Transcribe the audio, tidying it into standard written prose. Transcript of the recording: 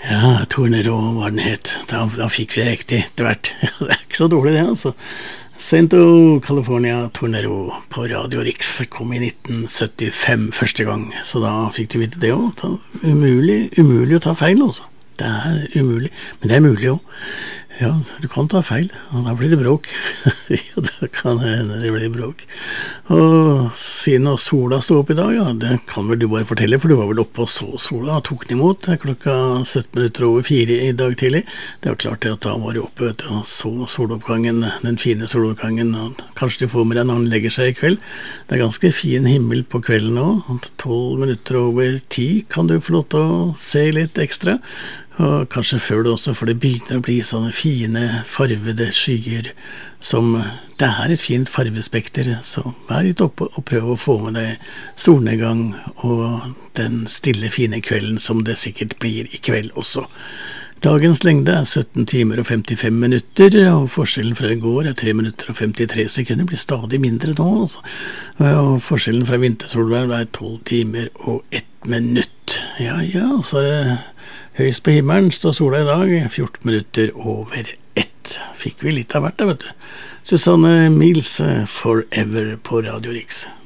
Ja, Tornero var den het. Da fikk vi riktig etter hvert. Det ikke så dårlig det, altså. Sento California Tornero på Radio Rix kom i 1975 første gang, så da fikk du vite det også. Umulig å ta feil, altså. Det umulig, men det mulig også. Ja, du kan ta feil, og da blir det bråk. Ja, da kan det bli bråk. Og siden sola stod opp i dag, ja, det kan vel du bare fortelle, for du var vel oppe og så sola og tok den imot klokka 17:17 i dag tidlig. Det var klart at da var du oppe, vet du, og så soloppgangen, den fine soloppgangen, og kanskje du får med deg når den legger seg i kveld. Det ganske fin himmel på kvelden nå, 10:12 kan du få lov til å se litt ekstra. Og kanskje før det også, for det begynner å bli sånne fine, farvede skyer som, det et fint farvespekter, så vær litt oppe og prøv å få med deg solnedgang og den stille, fine kvelden som det sikkert blir i kveld også. Dagens lengde 17 timer og 55 minutter, og forskjellen fra i går 3 minutter og 53 sekunder, blir stadig mindre nå, altså. Og forskjellen fra vintersolvær 12 timer og 1 minutt. Ja, så det høyst på himmelen står sola i dag, 14 minutter over 1. Fikk vi litt av hvert da, vet du. Susanne Mills, Forever på Radio Rix.